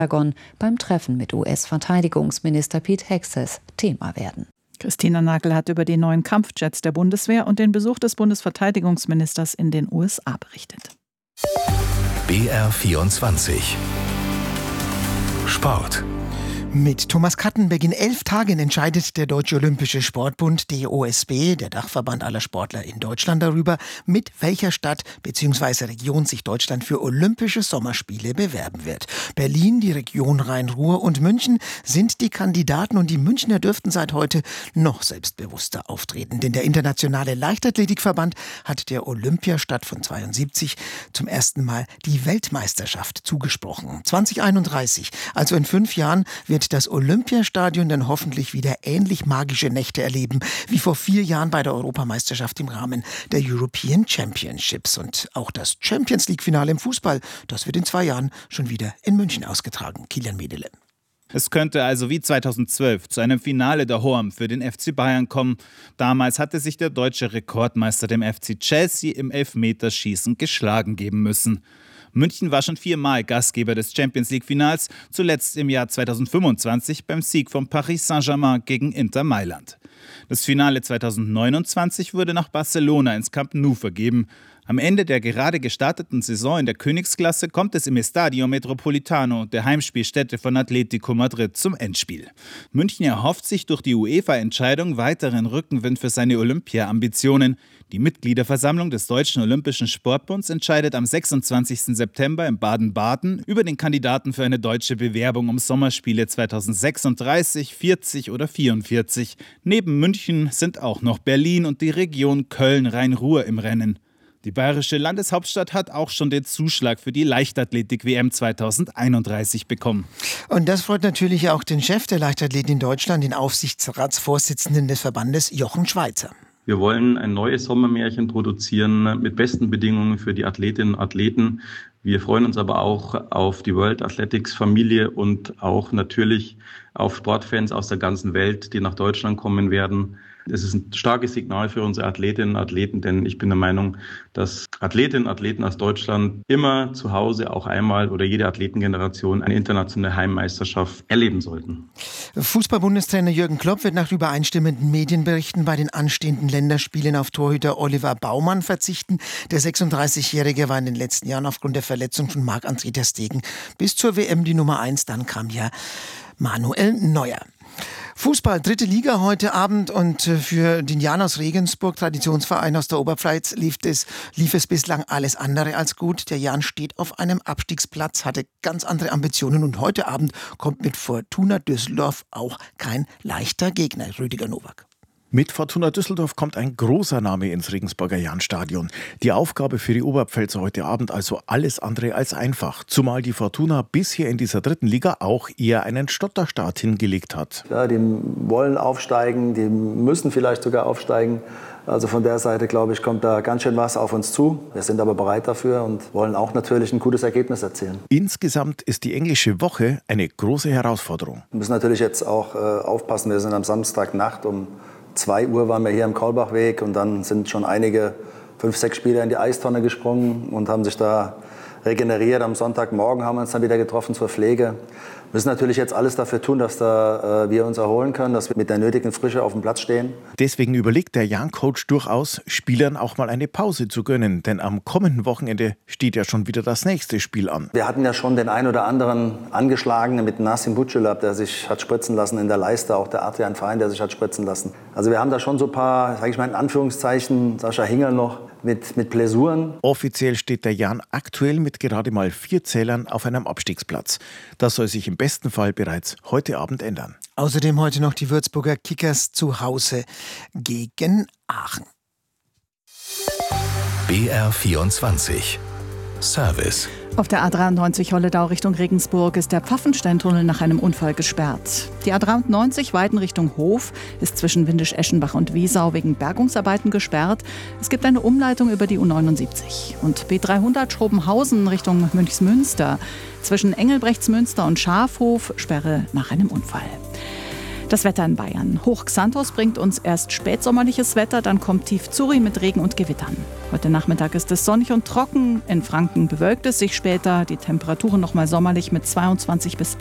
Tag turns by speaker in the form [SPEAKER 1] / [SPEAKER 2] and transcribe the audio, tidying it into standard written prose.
[SPEAKER 1] beim Treffen mit US-Verteidigungsminister Pete Hegseth Thema werden.
[SPEAKER 2] Christina Nagel hat über die neuen Kampfjets der Bundeswehr und den Besuch des Bundesverteidigungsministers in den USA berichtet.
[SPEAKER 3] BR24 Sport.
[SPEAKER 4] Mit Thomas Kattenbeck in 11 Tagen entscheidet der Deutsche Olympische Sportbund, DOSB, der Dachverband aller Sportler in Deutschland, darüber, mit welcher Stadt bzw. Region sich Deutschland für Olympische Sommerspiele bewerben wird. Berlin, die Region Rhein-Ruhr und München sind die Kandidaten und die Münchner dürften seit heute noch selbstbewusster auftreten. Denn der Internationale Leichtathletikverband hat der Olympiastadt von 72 zum ersten Mal die Weltmeisterschaft zugesprochen. 2031, also in 5 Jahren, wird das Olympiastadion dann hoffentlich wieder ähnlich magische Nächte erleben wie vor 4 Jahren bei der Europameisterschaft im Rahmen der European Championships. Und auch das Champions League-Finale im Fußball, das wird in 2 Jahren schon wieder in München ausgetragen. Kilian Medele.
[SPEAKER 5] Es könnte also wie 2012 zu einem Finale der Horm für den FC Bayern kommen. Damals hatte sich der deutsche Rekordmeister dem FC Chelsea im Elfmeterschießen geschlagen geben müssen. München war schon 4-mal Gastgeber des Champions-League-Finals, zuletzt im Jahr 2025 beim Sieg von Paris Saint-Germain gegen Inter Mailand. Das Finale 2029 wurde nach Barcelona ins Camp Nou vergeben. Am Ende der gerade gestarteten Saison in der Königsklasse kommt es im Estadio Metropolitano, der Heimspielstätte von Atlético Madrid, zum Endspiel. München erhofft sich durch die UEFA-Entscheidung weiteren Rückenwind für seine Olympia-Ambitionen. Die Mitgliederversammlung des Deutschen Olympischen Sportbunds entscheidet am 26. September in Baden-Baden über den Kandidaten für eine deutsche Bewerbung um Sommerspiele 2036, 40 oder 44. Neben München sind auch noch Berlin und die Region Köln-Rhein-Ruhr im Rennen. Die bayerische Landeshauptstadt hat auch schon den Zuschlag für die Leichtathletik-WM 2031 bekommen.
[SPEAKER 4] Und das freut natürlich auch den Chef der Leichtathletik in Deutschland, den Aufsichtsratsvorsitzenden des Verbandes, Jochen Schweizer.
[SPEAKER 6] Wir wollen ein neues Sommermärchen produzieren mit besten Bedingungen für die Athletinnen und Athleten. Wir freuen uns aber auch auf die World Athletics Familie und auch natürlich auf Sportfans aus der ganzen Welt, die nach Deutschland kommen werden. Es ist ein starkes Signal für unsere Athletinnen und Athleten, denn ich bin der Meinung, dass Athletinnen und Athleten aus Deutschland immer zu Hause auch einmal oder jede Athletengeneration eine internationale Heimmeisterschaft erleben sollten.
[SPEAKER 4] Fußball-Bundestrainer Jürgen Klopp wird nach übereinstimmenden Medienberichten bei den anstehenden Länderspielen auf Torhüter Oliver Baumann verzichten. Der 36-Jährige war in den letzten Jahren aufgrund der Verletzung von Marc-André ter Stegen bis zur WM die Nummer 1. Dann kam ja Manuel Neuer. Fußball, 3. Liga heute Abend und für den Jan aus Regensburg, Traditionsverein aus der Oberpfalz, lief es bislang alles andere als gut. Der Jan steht auf einem Abstiegsplatz, hatte ganz andere Ambitionen und heute Abend kommt mit Fortuna Düsseldorf auch kein leichter Gegner. Rüdiger Nowak.
[SPEAKER 7] Mit Fortuna Düsseldorf kommt ein großer Name ins Regensburger Jahnstadion. Die Aufgabe für die Oberpfälzer heute Abend also alles andere als einfach. Zumal die Fortuna bisher in dieser 3. Liga auch eher einen Stotterstart hingelegt hat.
[SPEAKER 8] Ja, die wollen aufsteigen, die müssen vielleicht sogar aufsteigen. Also von der Seite, glaube ich, kommt da ganz schön was auf uns zu. Wir sind aber bereit dafür und wollen auch natürlich ein gutes Ergebnis erzielen.
[SPEAKER 7] Insgesamt ist die englische Woche eine große Herausforderung.
[SPEAKER 8] Wir müssen natürlich jetzt auch aufpassen. Wir sind am Samstagnacht um 2 Uhr waren wir hier am Kaulbachweg und dann sind schon einige 5, 6 Spieler in die Eistonne gesprungen und haben sich da regeneriert. Am Sonntagmorgen haben wir uns dann wieder getroffen zur Pflege. Wir müssen natürlich jetzt alles dafür tun, dass wir uns erholen können, dass wir mit der nötigen Frische auf dem Platz stehen.
[SPEAKER 7] Deswegen überlegt der Jan-Coach durchaus, Spielern auch mal eine Pause zu gönnen. Denn am kommenden Wochenende steht ja schon wieder das nächste Spiel an.
[SPEAKER 8] Wir hatten ja schon den einen oder anderen Angeschlagenen mit Nassim Buccelab, der sich hat spritzen lassen in der Leiste. Auch der Adrian Fein, der sich hat spritzen lassen. Also wir haben da schon so ein paar, sage ich mal in Anführungszeichen, Sascha Hingel noch mit Blessuren.
[SPEAKER 7] Offiziell steht der Jan aktuell mit gerade mal 4 Zählern auf einem Abstiegsplatz. Das soll sich im besten Fall bereits heute Abend ändern.
[SPEAKER 4] Außerdem heute noch die Würzburger Kickers zu Hause gegen Aachen.
[SPEAKER 3] BR24 Service.
[SPEAKER 2] Auf der A93 Holledau Richtung Regensburg ist der Pfaffensteintunnel nach einem Unfall gesperrt. Die A93 Weiden Richtung Hof ist zwischen Windisch-Eschenbach und Wiesau wegen Bergungsarbeiten gesperrt. Es gibt eine Umleitung über die U79. Und B300 Schrobenhausen Richtung Münchsmünster zwischen Engelbrechtsmünster und Schafhof Sperre nach einem Unfall. Das Wetter in Bayern. Hoch Xanthos bringt uns erst spätsommerliches Wetter, dann kommt Tief Zuri mit Regen und Gewittern. Heute Nachmittag ist es sonnig und trocken. In Franken bewölkt es sich später. Die Temperaturen nochmal sommerlich mit 22 bis